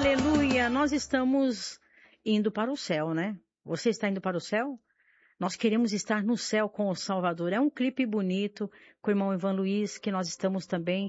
Aleluia! Nós estamos indo para o céu, né? Você está indo para o céu? Nós queremos estar no céu com o Salvador. É um clipe bonito com o irmão Ivan Luiz, que nós estamos também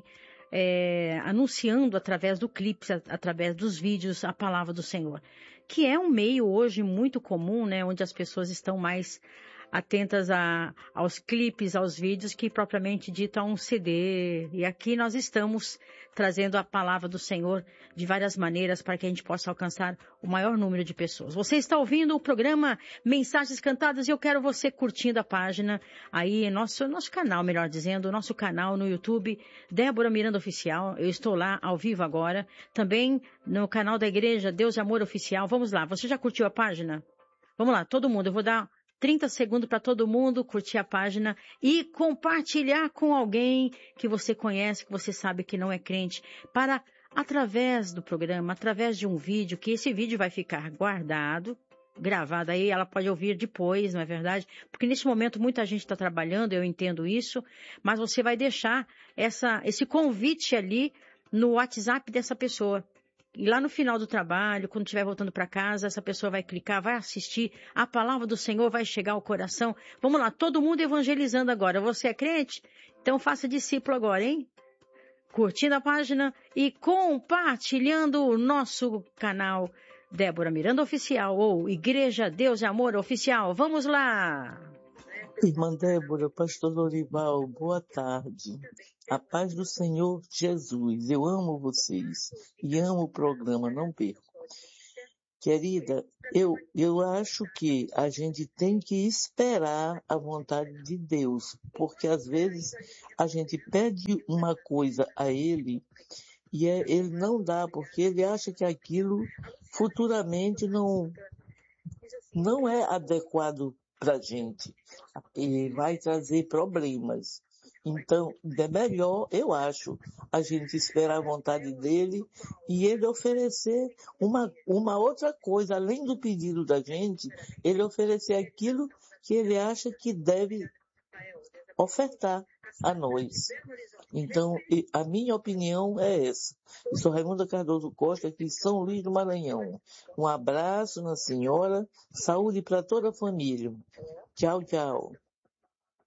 anunciando através do clipe, através dos vídeos, a palavra do Senhor. Que é um meio hoje muito comum, né? Onde as pessoas estão mais atentas aos clipes, aos vídeos, que propriamente dito a um CD. E aqui nós estamos trazendo a palavra do Senhor de várias maneiras para que a gente possa alcançar o maior número de pessoas. Você está ouvindo o programa Mensagens Cantadas e eu quero você curtindo a página aí, nosso canal, melhor dizendo, o nosso canal no YouTube, Débora Miranda Oficial. Eu estou lá ao vivo agora. Também no canal da igreja Deus e Amor Oficial. Vamos lá, você já curtiu a página? Vamos lá, todo mundo, eu vou dar 30 segundos para todo mundo curtir a página e compartilhar com alguém que você conhece, que você sabe que não é crente, para, através do programa, através de um vídeo, que esse vídeo vai ficar guardado, gravado aí, ela pode ouvir depois, não é verdade? Porque nesse momento muita gente está trabalhando, eu entendo isso, mas você vai deixar esse convite ali no WhatsApp dessa pessoa. E lá no final do trabalho, quando estiver voltando para casa, essa pessoa vai clicar, vai assistir, a palavra do Senhor vai chegar ao coração. Vamos lá, todo mundo evangelizando agora. Você é crente? Então faça discípulo agora, hein? Curtindo a página e compartilhando o nosso canal Débora Miranda Oficial ou Igreja Deus e Amor Oficial. Vamos lá! Irmã Débora, pastor Lorival, boa tarde. A paz do Senhor Jesus. Eu amo vocês e amo o programa, não perco. Querida, eu acho que a gente tem que esperar a vontade de Deus, porque às vezes a gente pede uma coisa a Ele e Ele não dá, porque Ele acha que aquilo futuramente não é adequado para a gente. E vai trazer problemas. Então, é melhor, eu acho, a gente esperar a vontade dele e ele oferecer uma outra coisa, além do pedido da gente, ele oferecer aquilo que ele acha que deve ofertar a nós. Então, a minha opinião é essa. Eu sou Raimunda Cardoso Costa, aqui em São Luís do Maranhão. Um abraço na senhora, saúde para toda a família. Tchau, tchau.